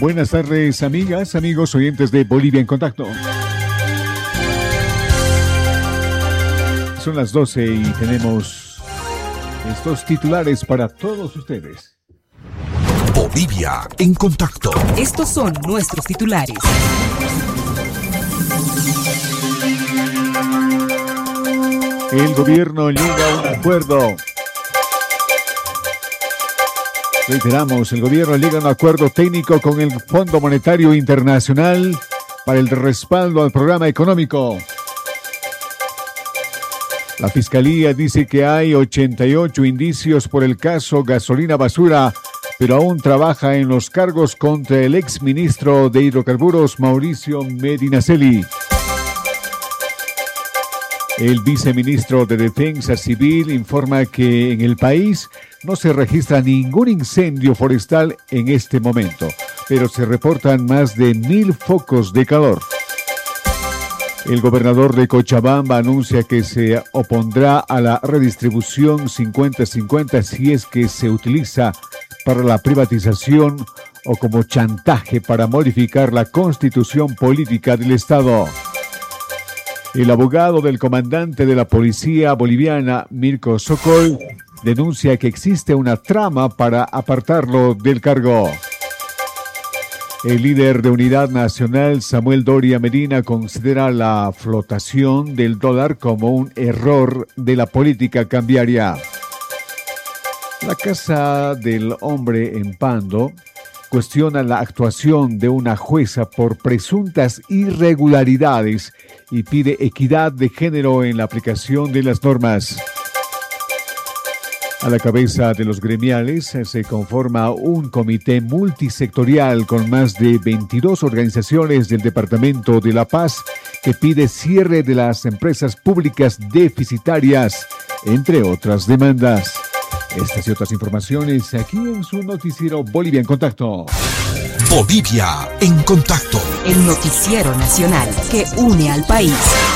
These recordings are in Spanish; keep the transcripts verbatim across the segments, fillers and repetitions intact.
Buenas tardes, amigas, amigos, oyentes de Bolivia en Contacto. Son las doce y tenemos estos titulares para todos ustedes. Bolivia en Contacto. Estos son nuestros titulares. El gobierno llega a un acuerdo. Reiteramos, el gobierno llega a un acuerdo técnico con el Fondo Monetario Internacional para el respaldo al programa económico. La Fiscalía dice que hay ochenta y ocho indicios por el caso Gasolina Basura, pero aún trabaja en los cargos contra el exministro de Hidrocarburos, Mauricio Medinaceli. El viceministro de Defensa Civil informa que en el país no se registra ningún incendio forestal en este momento, pero se reportan más de mil focos de calor. El gobernador de Cochabamba anuncia que se opondrá a la redistribución cincuenta cincuenta si es que se utiliza para la privatización o como chantaje para modificar la constitución política del Estado. El abogado del comandante de la policía boliviana, Mirko Sokol, denuncia que existe una trama para apartarlo del cargo. El líder de Unidad Nacional, Samuel Doria Medina, considera la flotación del dólar como un error de la política cambiaria. La Casa del Hombre en Pando cuestiona la actuación de una jueza por presuntas irregularidades y pide equidad de género en la aplicación de las normas. A la cabeza de los gremiales se conforma un comité multisectorial con más de veintidós organizaciones del Departamento de La Paz que pide cierre de las empresas públicas deficitarias, entre otras demandas. Estas y otras informaciones aquí en su noticiero Bolivia en Contacto. Bolivia en Contacto. El noticiero nacional que une al país.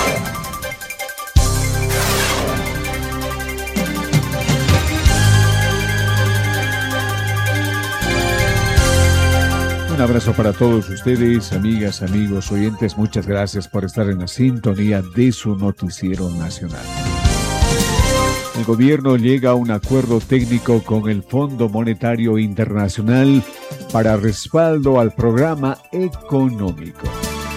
Un abrazo para todos ustedes, amigas, amigos, oyentes. Muchas gracias por estar en la sintonía de su noticiero nacional. El gobierno llega a un acuerdo técnico con el Fondo Monetario Internacional para respaldo al programa económico.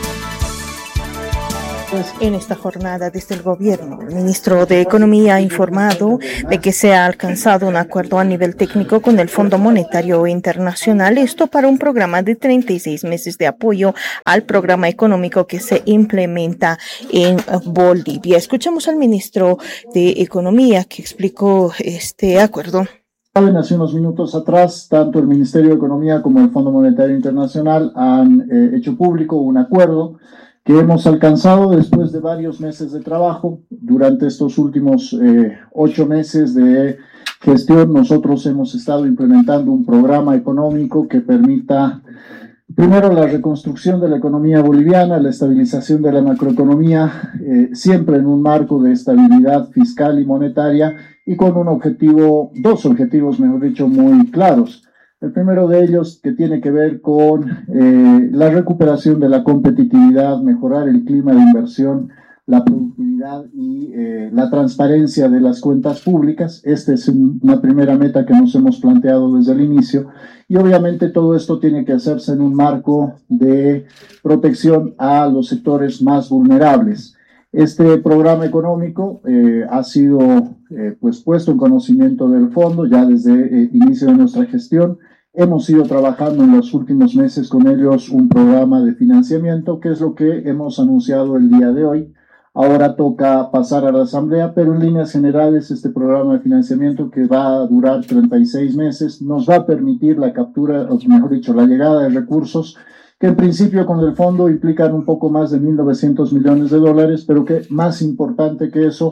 En esta jornada desde el gobierno, el ministro de Economía ha informado de que se ha alcanzado un acuerdo a nivel técnico con el Fondo Monetario Internacional, esto para un programa de treinta y seis meses de apoyo al programa económico que se implementa en Bolivia. Escuchamos al ministro de Economía que explicó este acuerdo. Hace unos minutos atrás, tanto el Ministerio de Economía como el Fondo Monetario Internacional han eh, hecho público un acuerdo que hemos alcanzado después de varios meses de trabajo. Durante estos últimos eh, ocho meses de gestión, nosotros hemos estado implementando un programa económico que permita, primero, la reconstrucción de la economía boliviana, la estabilización de la macroeconomía, eh, siempre en un marco de estabilidad fiscal y monetaria y con un objetivo, dos objetivos, mejor dicho, muy claros. El primero de ellos, que tiene que ver con eh, la recuperación de la competitividad, mejorar el clima de inversión, la productividad y eh, la transparencia de las cuentas públicas. Esta es un, una primera meta que nos hemos planteado desde el inicio. Y obviamente todo esto tiene que hacerse en un marco de protección a los sectores más vulnerables. Este programa económico eh, ha sido eh, pues puesto en conocimiento del fondo ya desde el inicio de nuestra gestión. Hemos ido trabajando en los últimos meses con ellos un programa de financiamiento, que es lo que hemos anunciado el día de hoy. Ahora toca pasar a la asamblea, pero en líneas generales este programa de financiamiento, que va a durar treinta y seis meses, nos va a permitir la captura, o mejor dicho, la llegada de recursos que en principio con el fondo implican un poco más de mil novecientos millones de dólares, pero que más importante que eso,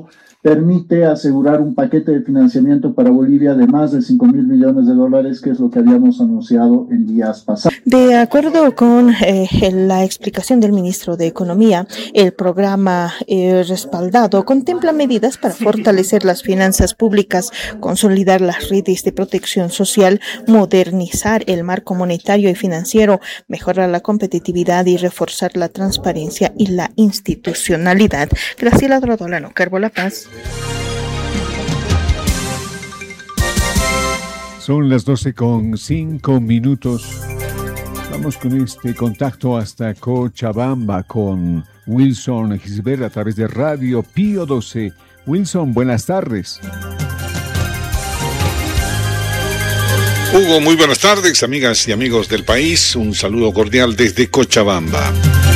permite asegurar un paquete de financiamiento para Bolivia de más de cinco mil millones de dólares, que es lo que habíamos anunciado en días pasados. De acuerdo con eh, la explicación del ministro de Economía, el programa eh, respaldado contempla medidas para fortalecer las finanzas públicas, consolidar las redes de protección social, modernizar el marco monetario y financiero, mejorar la competitividad y reforzar la transparencia y la institucionalidad. Graciela Drodolano, Carbo La Paz. Son las doce con cinco minutos. Vamos con este contacto hasta Cochabamba con Wilson Gisbert a través de Radio Pío doce. Wilson, buenas tardes. Hugo, muy buenas tardes, amigas y amigos del país. Un saludo cordial desde Cochabamba.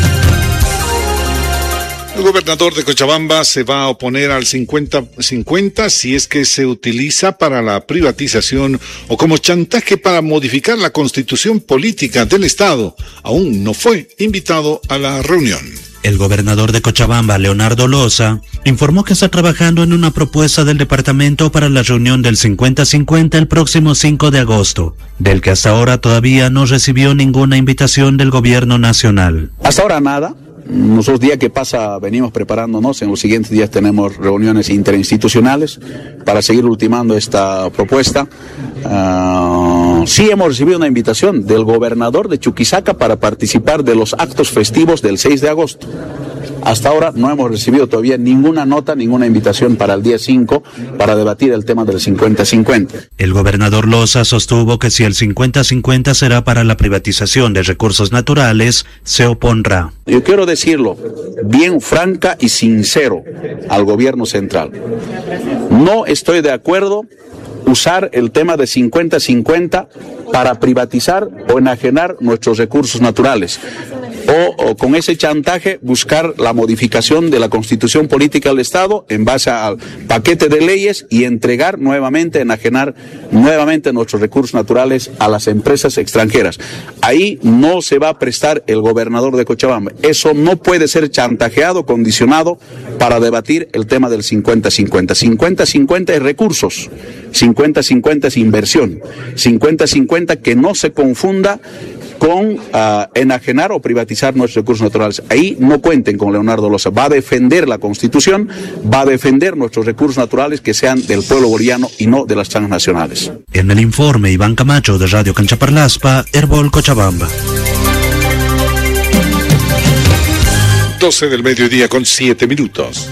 El gobernador de Cochabamba se va a oponer al cincuenta cincuenta si es que se utiliza para la privatización o como chantaje para modificar la constitución política del Estado. Aún no fue invitado a la reunión. El gobernador de Cochabamba, Leonardo Loza, informó que está trabajando en una propuesta del departamento para la reunión del cincuenta cincuenta el próximo cinco de agosto, del que hasta ahora todavía no recibió ninguna invitación del gobierno nacional. Hasta ahora nada. Nosotros día que pasa venimos preparándonos, en los siguientes días tenemos reuniones interinstitucionales para seguir ultimando esta propuesta. Uh, sí hemos recibido una invitación del gobernador de Chuquisaca para participar de los actos festivos del seis de agosto. Hasta ahora no hemos recibido todavía ninguna nota, ninguna invitación para el día cinco para debatir el tema del cincuenta cincuenta. El gobernador Loza sostuvo que si el cincuenta cincuenta será para la privatización de recursos naturales, se opondrá. Yo quiero decirlo bien franca y sincero al gobierno central. No estoy de acuerdo usar el tema de cincuenta cincuenta para privatizar o enajenar nuestros recursos naturales. O, o con ese chantaje buscar la modificación de la constitución política del Estado en base al paquete de leyes y entregar nuevamente, enajenar nuevamente nuestros recursos naturales a las empresas extranjeras. Ahí no se va a prestar el gobernador de Cochabamba. Eso no puede ser chantajeado, condicionado para debatir el tema del cincuenta cincuenta. cincuenta cincuenta es recursos, cincuenta cincuenta es inversión, cincuenta cincuenta que no se confunda con uh, enajenar o privatizar nuestros recursos naturales. Ahí no cuenten con Leonardo Loza. Va a defender la Constitución, va a defender nuestros recursos naturales que sean del pueblo boliviano y no de las transnacionales. En el informe, Iván Camacho de Radio Canchaparlaspa, Herbol, Cochabamba. doce del mediodía con siete minutos.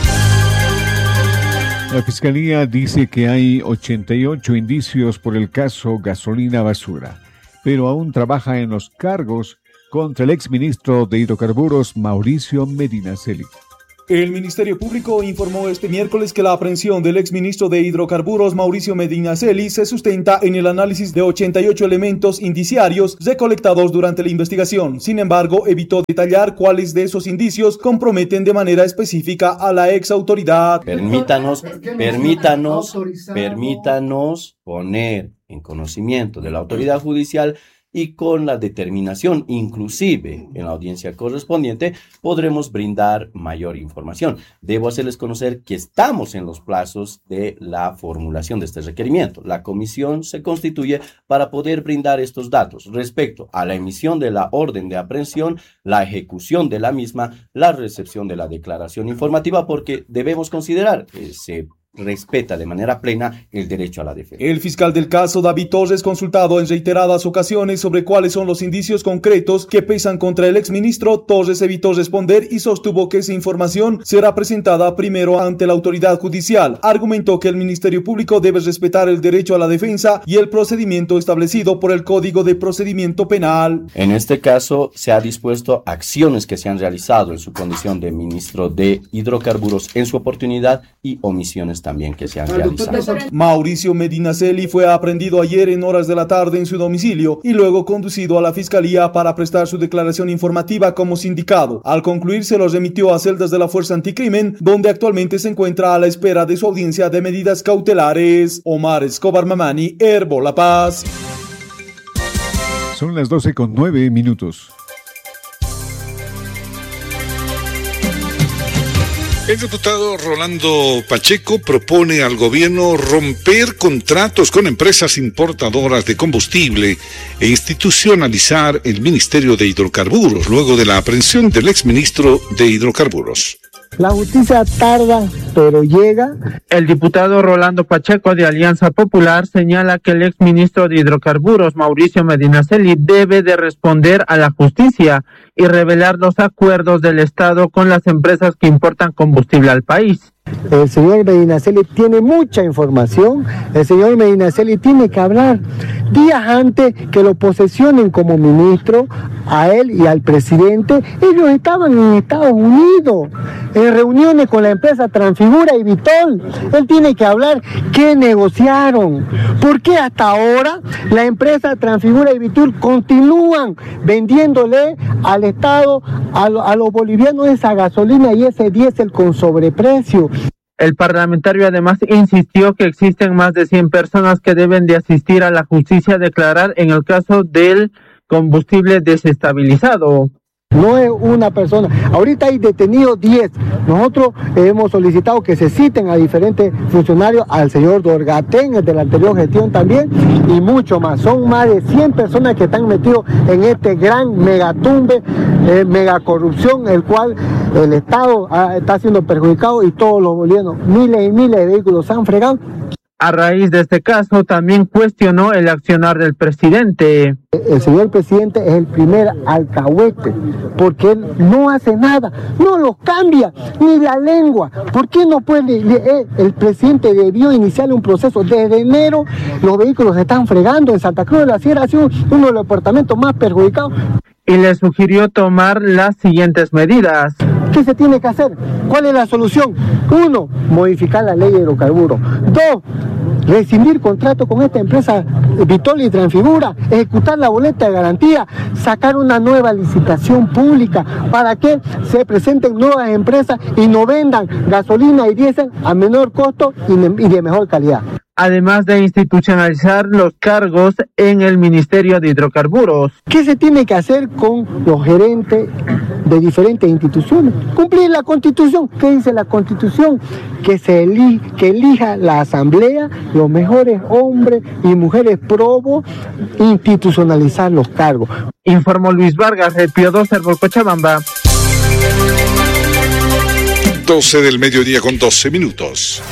La Fiscalía dice que hay ochenta y ocho indicios por el caso Gasolina Basura, pero aún trabaja en los cargos contra el exministro de Hidrocarburos, Mauricio Medinaceli. El Ministerio Público informó este miércoles que la aprehensión del exministro de Hidrocarburos, Mauricio Medinaceli, se sustenta en el análisis de ochenta y ocho elementos indiciarios recolectados durante la investigación. Sin embargo, evitó detallar cuáles de esos indicios comprometen de manera específica a la ex autoridad. Permítanos, permítanos, permítanos poner en conocimiento de la autoridad judicial y con la determinación, inclusive en la audiencia correspondiente, podremos brindar mayor información. Debo hacerles conocer que estamos en los plazos de la formulación de este requerimiento. La comisión se constituye para poder brindar estos datos respecto a la emisión de la orden de aprehensión, la ejecución de la misma, la recepción de la declaración informativa, porque debemos considerar que se respeta de manera plena el derecho a la defensa. El fiscal del caso, David Torres, consultado en reiteradas ocasiones sobre cuáles son los indicios concretos que pesan contra el exministro, Torres evitó responder y sostuvo que esa información será presentada primero ante la autoridad judicial. Argumentó que el Ministerio Público debe respetar el derecho a la defensa y el procedimiento establecido por el Código de Procedimiento Penal. En este caso, se ha dispuesto acciones que se han realizado en su condición de ministro de Hidrocarburos en su oportunidad y omisiones también que se han realizado. Mauricio Medinaceli fue aprehendido ayer en horas de la tarde en su domicilio y luego conducido a la fiscalía para prestar su declaración informativa como sindicado. Al concluir, se lo remitió a celdas de la Fuerza Anticrimen, donde actualmente se encuentra a la espera de su audiencia de medidas cautelares. Omar Escobar Mamani, Herbo La Paz. Son las doce con nueve minutos. El diputado Rolando Pacheco propone al gobierno romper contratos con empresas importadoras de combustible e institucionalizar el Ministerio de Hidrocarburos, luego de la aprehensión del exministro de Hidrocarburos. La justicia tarda, pero llega. El diputado Rolando Pacheco de Alianza Popular señala que el exministro de Hidrocarburos, Mauricio Medinaceli, debe de responder a la justicia y revelar los acuerdos del Estado con las empresas que importan combustible al país. El señor Medinaceli tiene mucha información, el señor Medinaceli tiene que hablar días antes que lo posesionen como ministro, a él y al presidente. Ellos estaban en Estados Unidos, en reuniones con la empresa Transfigura y Vitol. Él tiene que hablar qué negociaron, por qué hasta ahora la empresa Transfigura y Vitol continúan vendiéndole al Estado, a, lo, a los bolivianos, esa gasolina y ese diésel con sobreprecio. El parlamentario además insistió que existen más de cien personas que deben de asistir a la justicia a declarar en el caso del combustible desestabilizado. No es una persona. Ahorita hay detenidos diez. Nosotros hemos solicitado que se citen a diferentes funcionarios, al señor Dorgatén, el de la anterior gestión también, y mucho más. Son más de cien personas que están metidos en este gran megatumbe, eh, megacorrupción, el cual el Estado ah, está siendo perjudicado y todos los bolivianos, miles y miles de vehículos se han fregado. A raíz de este caso, también cuestionó el accionar del presidente. El señor presidente es el primer alcahuete, porque él no hace nada, no los cambia, ni la lengua. ¿Por qué no puede? El presidente debió iniciar un proceso. Desde enero los vehículos se están fregando. En Santa Cruz de la Sierra ha sido uno de los departamentos más perjudicados. Y le sugirió tomar las siguientes medidas. ¿Qué se tiene que hacer? ¿Cuál es la solución? Uno, modificar la ley de hidrocarburos. Dos, rescindir contrato con esta empresa Vitol y Transfigura, ejecutar la boleta de garantía, sacar una nueva licitación pública para que se presenten nuevas empresas y no vendan gasolina y diésel a menor costo y de mejor calidad. Además de institucionalizar los cargos en el Ministerio de Hidrocarburos. ¿Qué se tiene que hacer con los gerentes de diferentes instituciones? Cumplir la Constitución. ¿Qué dice la Constitución? Que se elija, que elija la Asamblea los mejores hombres y mujeres probos, institucionalizar los cargos. Informó Luis Vargas, el Pío doce, Cochabamba. doce del mediodía con doce minutos.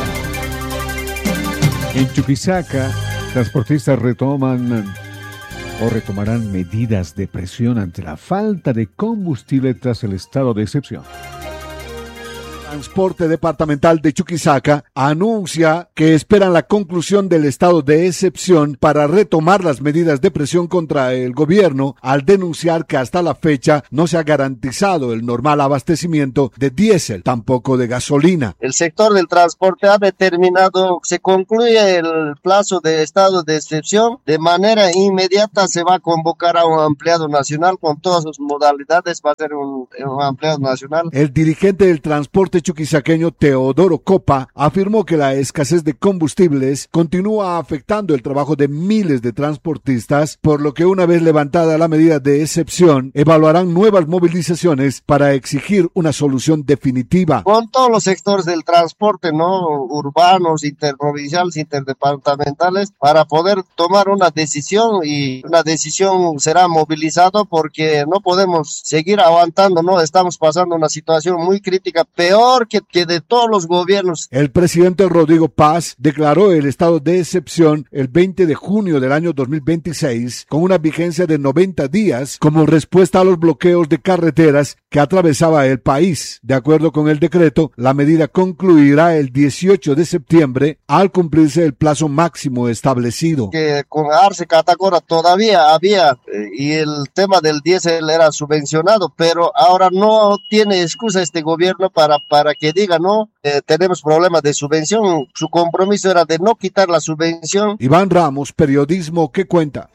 En Chuquisaca, transportistas retoman o retomarán medidas de presión ante la falta de combustible tras el estado de excepción. Transporte Departamental de Chuquisaca anuncia que esperan la conclusión del estado de excepción para retomar las medidas de presión contra el gobierno, al denunciar que hasta la fecha no se ha garantizado el normal abastecimiento de diésel, tampoco de gasolina. El sector del transporte ha determinado que se concluye el plazo de estado de excepción. De manera inmediata se va a convocar a un ampliado nacional con todas sus modalidades, va a ser un, un ampliado nacional. El dirigente del transporte chuquisaqueño Teodoro Copa afirmó que la escasez de combustibles continúa afectando el trabajo de miles de transportistas, por lo que una vez levantada la medida de excepción, evaluarán nuevas movilizaciones para exigir una solución definitiva. Con todos los sectores del transporte, ¿no? Urbanos, interprovinciales, interdepartamentales, para poder tomar una decisión, y una decisión será movilizado porque no podemos seguir aguantando, ¿no? Estamos pasando una situación muy crítica, peor Que, que de todos los gobiernos. El presidente Rodrigo Paz declaró el estado de excepción el veinte de junio del año dos mil veintiséis con una vigencia de noventa días como respuesta a los bloqueos de carreteras que atravesaba el país. De acuerdo con el decreto, la medida concluirá el dieciocho de septiembre al cumplirse el plazo máximo establecido. Que con Arce Catacora todavía había eh, y el tema del diésel era subvencionado, pero ahora no tiene excusa este gobierno para para que diga, no, eh, tenemos problemas de subvención. Su compromiso era de no quitar la subvención. Iván Ramos, periodismo que cuenta.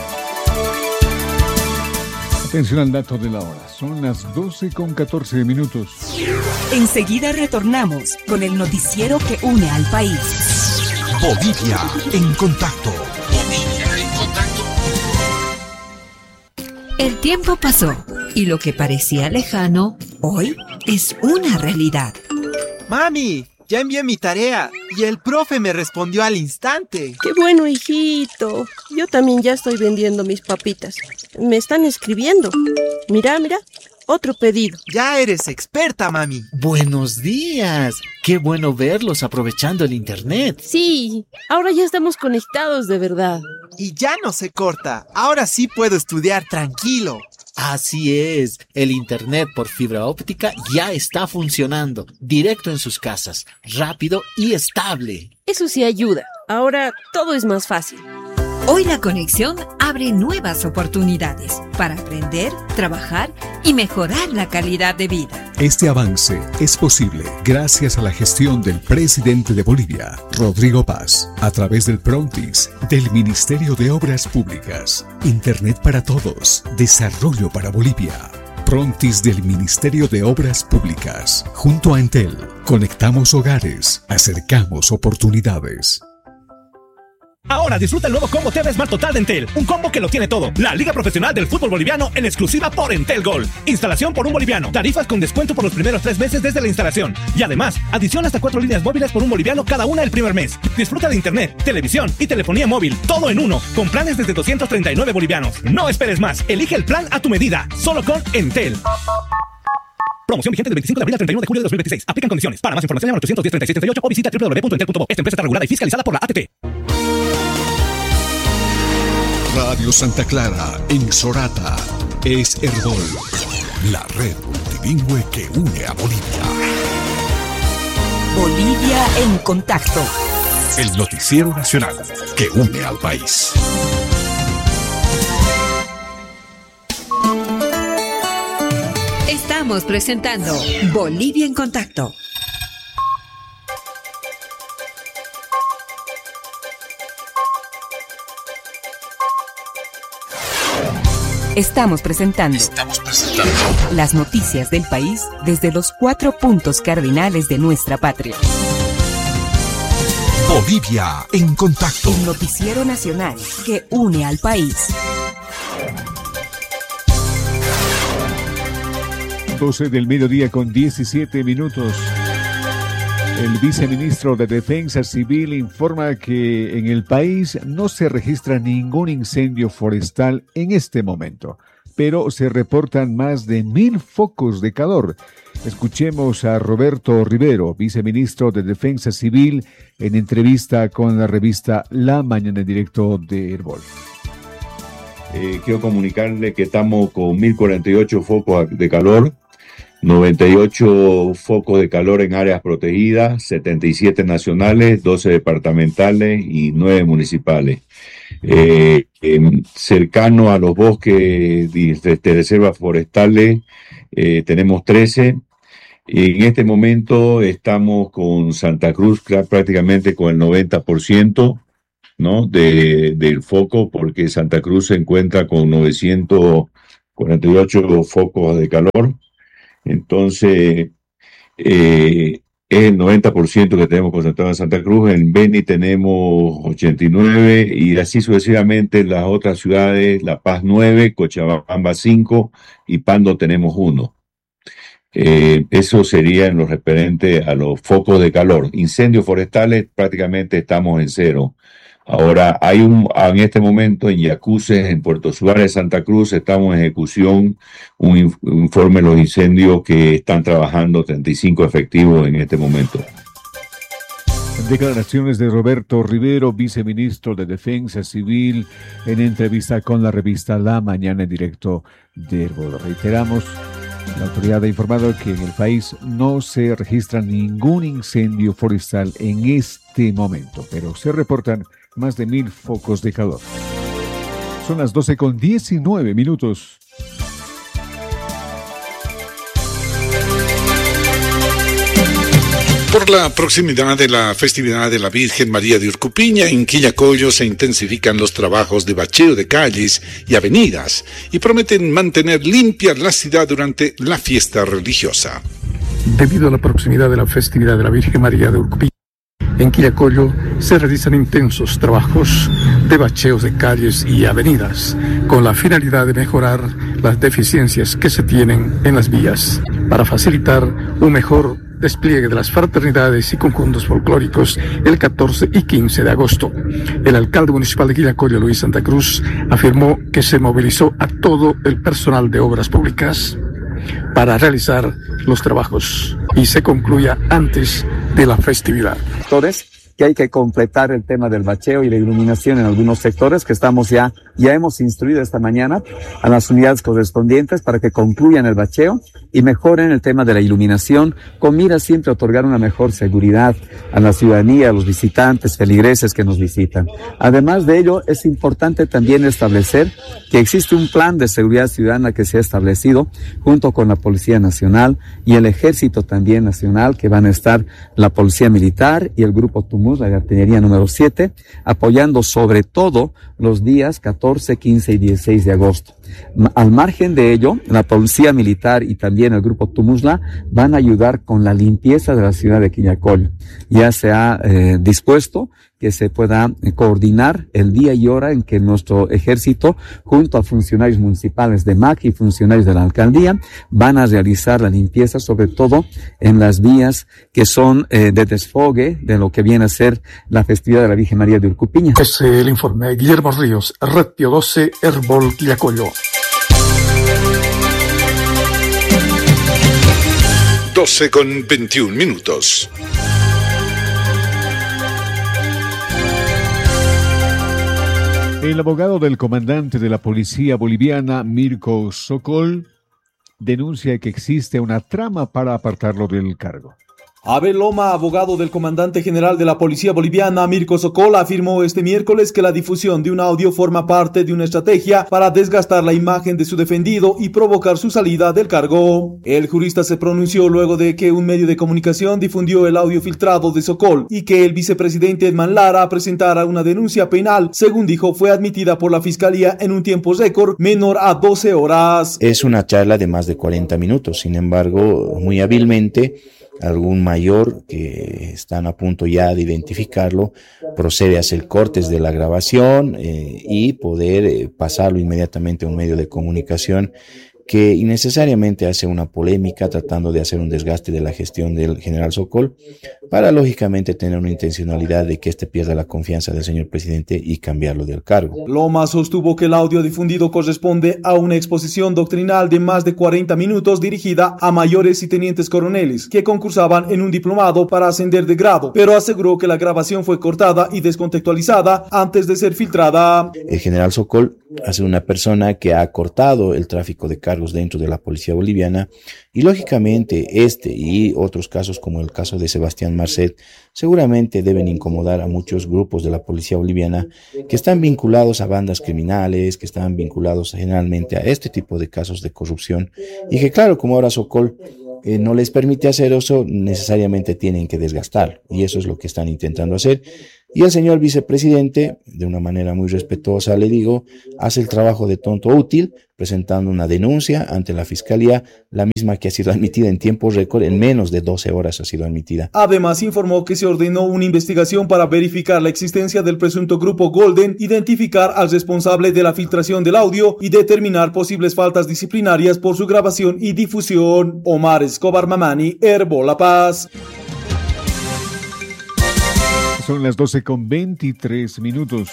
Atención al dato de la hora, son las doce con catorce minutos. Enseguida retornamos con el noticiero que une al país. Bolivia en contacto. Bolivia en contacto. El tiempo pasó y lo que parecía lejano, hoy es una realidad. Mami, ya envié mi tarea y el profe me respondió al instante. ¡Qué bueno, hijito! Yo también ya estoy vendiendo mis papitas. Me están escribiendo. Mira, mira, otro pedido. Ya eres experta, mami. Buenos días. Qué bueno verlos aprovechando el internet. Sí, ahora ya estamos conectados de verdad. Y ya no se corta. Ahora sí puedo estudiar tranquilo. Así es, el internet por fibra óptica ya está funcionando, directo en sus casas, rápido y estable. Eso sí ayuda, ahora todo es más fácil. Hoy la conexión abre nuevas oportunidades para aprender, trabajar y mejorar la calidad de vida. Este avance es posible gracias a la gestión del presidente de Bolivia, Rodrigo Paz, a través del Prontis, del Ministerio de Obras Públicas, Internet para Todos, Desarrollo para Bolivia. Prontis del Ministerio de Obras Públicas. Junto a Entel, conectamos hogares, acercamos oportunidades. Ahora disfruta el nuevo combo T V Smart Total de Entel, un combo que lo tiene todo. La Liga Profesional del Fútbol Boliviano en exclusiva por Entel Gold. Instalación por un boliviano, tarifas con descuento por los primeros tres meses desde la instalación. Y además, adición hasta cuatro líneas móviles por un boliviano cada una el primer mes. Disfruta de internet, televisión y telefonía móvil, todo en uno, con planes desde doscientos treinta y nueve bolivianos. No esperes más, elige el plan a tu medida, solo con Entel. Promoción vigente del veinticinco de abril al treinta y uno de julio de dos mil veintiséis. Aplican condiciones. Para más información llama al ochocientos diez, treinta y seis treinta y ocho o visita doble u doble u doble u punto entel punto bo. Esta empresa está regulada y fiscalizada por la A T T. Radio Santa Clara, en Sorata, es Herbol, la red multilingüe que une a Bolivia. Bolivia en contacto. El noticiero nacional que une al país. Estamos presentando Bolivia en contacto. Estamos presentando, Estamos presentando las noticias del país desde los cuatro puntos cardinales de nuestra patria. Bolivia en contacto. El noticiero nacional que une al país. doce del mediodía con diecisiete minutos. El viceministro de Defensa Civil informa que en el país no se registra ningún incendio forestal en este momento, pero se reportan más de mil focos de calor. Escuchemos a Roberto Rivero, viceministro de Defensa Civil, en entrevista con la revista La Mañana en Directo de Herbol. Eh, quiero comunicarle que estamos con mil cuarenta y ocho focos de calor, noventa y ocho focos de calor en áreas protegidas, setenta y siete nacionales, doce departamentales y nueve municipales. Eh, eh, cercano a los bosques de, de reservas forestales eh, tenemos trece. En este momento estamos con Santa Cruz prácticamente con el noventa por ciento, ¿no? de, del foco, porque Santa Cruz se encuentra con novecientos cuarenta y ocho focos de calor. Entonces, eh, es el noventa por ciento que tenemos concentrado en Santa Cruz. En Beni tenemos ochenta y nueve y así sucesivamente las otras ciudades, La Paz nueve, Cochabamba cinco y Pando tenemos uno. Eh, eso sería en lo referente a los focos de calor. Incendios forestales prácticamente estamos en cero. Ahora, hay un, en este momento en Yacuces, en Puerto Suárez, Santa Cruz, estamos en ejecución un, un informe de los incendios que están trabajando treinta y cinco efectivos en este momento. Declaraciones de Roberto Rivero, viceministro de Defensa Civil, en entrevista con la revista La Mañana en Directo de Herbol. Reiteramos, la autoridad ha informado que en el país no se registra ningún incendio forestal en este momento, pero se reportan más de mil focos de calor. Son las doce con diecinueve minutos. Por la proximidad de la festividad de la Virgen María de Urcupiña, en Quillacollo se intensifican los trabajos de bacheo de calles y avenidas y prometen mantener limpia la ciudad durante la fiesta religiosa. Debido a la proximidad de la festividad de la Virgen María de Urcupiña, en Quillacollo se realizan intensos trabajos de bacheos de calles y avenidas con la finalidad de mejorar las deficiencias que se tienen en las vías para facilitar un mejor despliegue de las fraternidades y conjuntos folclóricos el catorce y quince de agosto. El alcalde municipal de Quillacollo, Luis Santa Cruz, afirmó que se movilizó a todo el personal de obras públicas para realizar los trabajos y se concluya antes de la festividad. Que hay que completar el tema del bacheo y la iluminación en algunos sectores que estamos ya, ya hemos instruido esta mañana a las unidades correspondientes para que concluyan el bacheo y mejoren el tema de la iluminación con mira siempre a otorgar una mejor seguridad a la ciudadanía, a los visitantes, feligreses que nos visitan. Además de ello, es importante también establecer que existe un plan de seguridad ciudadana que se ha establecido junto con la Policía Nacional y el Ejército también Nacional, que van a estar la Policía Militar y el Grupo Tumuz, la artillería número siete, apoyando sobre todo los días catorce, quince y dieciséis de agosto. Al margen de ello, la Policía Militar y también el Grupo Tumuzla van a ayudar con la limpieza de la ciudad de Quillacollo. Ya se ha eh, dispuesto que se pueda coordinar el día y hora en que nuestro ejército, junto a funcionarios municipales de M A C y funcionarios de la alcaldía, van a realizar la limpieza, sobre todo en las vías que son eh, de desfogue de lo que viene a ser la festividad de la Virgen María de Urcupiña. Es el informe de Guillermo Ríos, Red Pío doce, Herbol, Quillacollo. doce con veintiún minutos. El abogado del comandante de la policía boliviana, Mirko Sokol, denuncia que existe una trama para apartarlo del cargo. Abel Loma, abogado del comandante general de la policía boliviana, Mirko Sokol, afirmó este miércoles que la difusión de un audio forma parte de una estrategia para desgastar la imagen de su defendido y provocar su salida del cargo. El jurista se pronunció luego de que un medio de comunicación difundió el audio filtrado de Sokol y que el vicepresidente Edman Lara presentara una denuncia penal, según dijo, fue admitida por la fiscalía en un tiempo récord menor a doce horas. Es una charla de más de cuarenta minutos, sin embargo, muy hábilmente, algún mayor que están a punto ya de identificarlo procede a hacer cortes de la grabación eh, y poder eh, pasarlo inmediatamente a un medio de comunicación que innecesariamente hace una polémica tratando de hacer un desgaste de la gestión del general Sokol para lógicamente tener una intencionalidad de que éste pierda la confianza del señor presidente y cambiarlo del cargo. Loma sostuvo que el audio difundido corresponde a una exposición doctrinal de más de cuarenta minutos dirigida a mayores y tenientes coroneles que concursaban en un diplomado para ascender de grado, pero aseguró que la grabación fue cortada y descontextualizada antes de ser filtrada. El general Sokol ha sido una persona que ha cortado el tráfico de cargos dentro de la policía boliviana y lógicamente este y otros casos como el caso de Sebastián Marcet seguramente deben incomodar a muchos grupos de la policía boliviana que están vinculados a bandas criminales, que están vinculados generalmente a este tipo de casos de corrupción y que claro, como ahora Sokol eh, no les permite hacer eso, necesariamente tienen que desgastar y eso es lo que están intentando hacer. Y el señor vicepresidente, de una manera muy respetuosa, le digo, hace el trabajo de tonto útil, presentando una denuncia ante la fiscalía, la misma que ha sido admitida en tiempo récord, en menos de doce horas ha sido admitida. Además, informó que se ordenó una investigación para verificar la existencia del presunto grupo Golden, identificar al responsable de la filtración del audio y determinar posibles faltas disciplinarias por su grabación y difusión. Omar Escobar Mamani, Herbol La Paz. Son las doce con veintitrés minutos.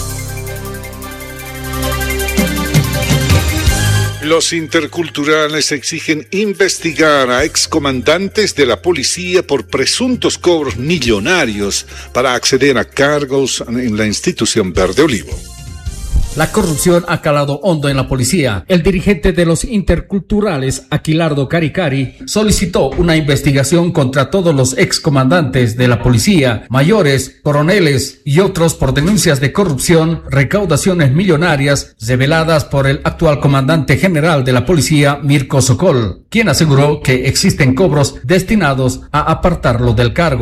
Los interculturales exigen investigar a excomandantes de la policía por presuntos cobros millonarios para acceder a cargos en la institución Verde Olivo. La corrupción ha calado hondo en la policía. El dirigente de los interculturales, Aquilardo Caricari, solicitó una investigación contra todos los excomandantes de la policía, mayores, coroneles y otros por denuncias de corrupción, recaudaciones millonarias reveladas por el actual comandante general de la policía, Mirko Sokol, quien aseguró que existen cobros destinados a apartarlo del cargo.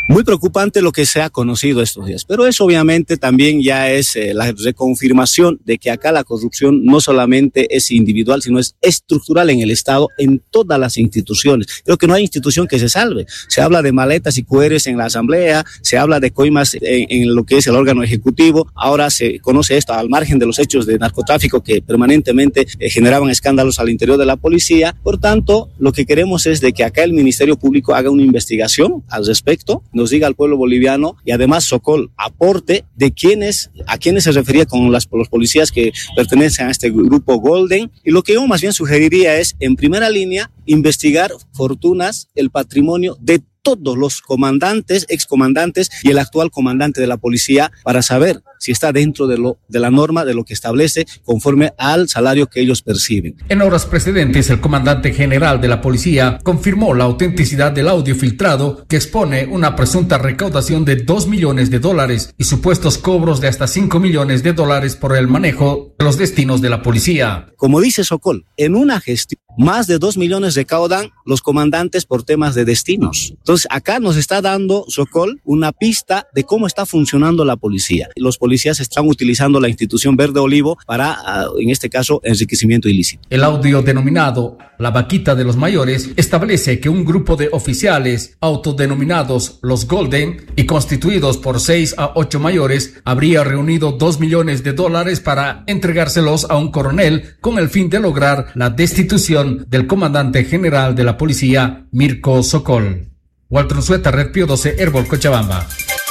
Muy preocupante lo que se ha conocido estos días, pero eso obviamente también ya es eh, la reconfirmación de que acá la corrupción no solamente es individual, sino es estructural en el Estado, en todas las instituciones. Creo que no hay institución que se salve. Se habla de maletas y cueres en la Asamblea, se habla de coimas en, en lo que es el órgano ejecutivo, ahora se conoce esto al margen de los hechos de narcotráfico que permanentemente eh, generaban escándalos al interior de la policía. Por tanto, lo que queremos es de que acá el Ministerio Público haga una investigación al respecto, nos diga al pueblo boliviano y además Sokol aporte de quiénes, a quiénes se refería con las, los policías que pertenecen a este grupo Golden. Y lo que yo más bien sugeriría es, en primera línea, investigar fortunas, el patrimonio de todos los comandantes, excomandantes y el actual comandante de la policía para saber si está dentro de, lo, de la norma, de lo que establece conforme al salario que ellos perciben. En horas precedentes, el comandante general de la policía confirmó la autenticidad del audio filtrado que expone una presunta recaudación de dos millones de dólares y supuestos cobros de hasta cinco millones de dólares por el manejo de los destinos de la policía. Como dice Sokol, en una gestión más de dos millones recaudan los comandantes por temas de destinos. Entonces, acá nos está dando Sokol una pista de cómo está funcionando la policía. Los policías están utilizando la institución Verde Olivo para, en este caso, enriquecimiento ilícito. El audio denominado La Vaquita de los Mayores establece que un grupo de oficiales autodenominados los Golden y constituidos por seis a ocho mayores habría reunido dos millones de dólares para entregárselos a un coronel con el fin de lograr la destitución del comandante general de la policía, Mirko Sokol. Walter Unzueta, Red Pío doce, Herbol, Cochabamba.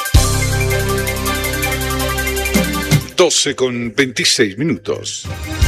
doce con veintiséis minutos.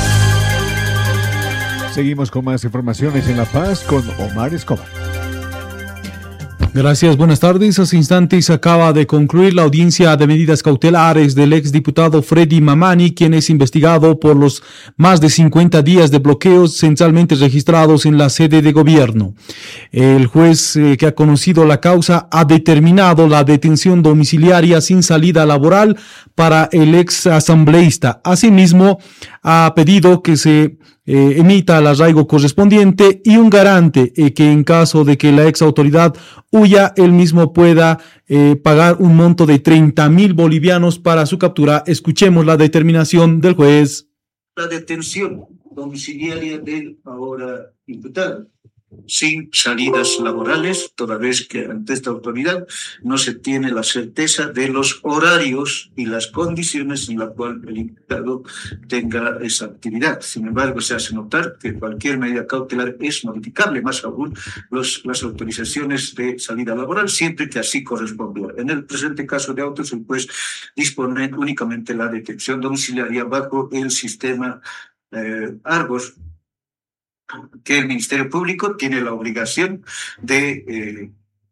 Seguimos con más informaciones en La Paz con Omar Escobar. Gracias, buenas tardes. Hace instantes acaba de concluir la audiencia de medidas cautelares del exdiputado Freddy Mamani, quien es investigado por los más de cincuenta días de bloqueos centralmente registrados en la sede de gobierno. El juez eh, que ha conocido la causa ha determinado la detención domiciliaria sin salida laboral para el ex asambleísta. Asimismo, ha pedido que se Eh, emita el arraigo correspondiente y un garante eh, que en caso de que la ex autoridad huya, él mismo pueda eh, pagar un monto de treinta mil bolivianos para su captura. Escuchemos la determinación del juez. La detención domiciliaria del ahora imputado, sin salidas laborales, toda vez que ante esta autoridad no se tiene la certeza de los horarios y las condiciones en las cuales el imputado tenga esa actividad. Sin embargo, se hace notar que cualquier medida cautelar es modificable, más aún los, las autorizaciones de salida laboral, siempre que así corresponda. En el presente caso de autos, el juez dispone únicamente la detención domiciliaria bajo el sistema eh, Argos, que el Ministerio Público tiene la obligación de eh,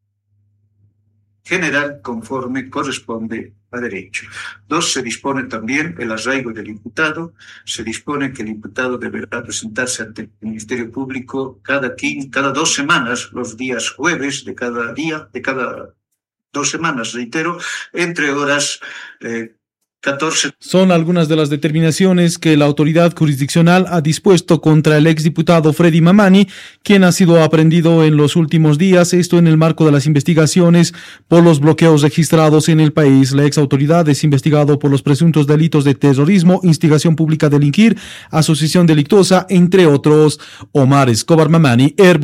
generar conforme corresponde a derecho. Dos, se dispone también el arraigo del imputado, se dispone que el imputado deberá presentarse ante el Ministerio Público cada, quince, cada dos semanas, los días jueves de cada día, de cada dos semanas, reitero, entre horas eh, catorce. Son algunas de las determinaciones que la autoridad jurisdiccional ha dispuesto contra el exdiputado Freddy Mamani, quien ha sido aprehendido en los últimos días, esto en el marco de las investigaciones por los bloqueos registrados en el país. La ex autoridad es investigado por los presuntos delitos de terrorismo, instigación pública a delinquir, asociación delictuosa, entre otros. Omar Escobar Mamani, Herbo.